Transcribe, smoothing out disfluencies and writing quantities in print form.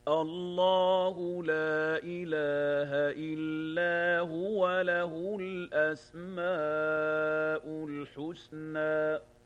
الله لا إله إلا هو له الأسماء الحسنى